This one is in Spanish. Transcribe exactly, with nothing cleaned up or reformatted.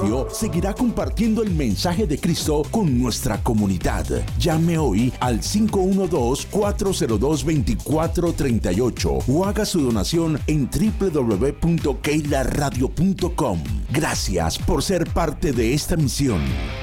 Radio seguirá compartiendo el mensaje de Cristo con nuestra comunidad. Llame hoy al cinco uno dos, cuatro cero dos, dos cuatro tres ocho o haga su donación en doble u doble u doble u punto keila radio punto com. Gracias por ser parte de esta misión.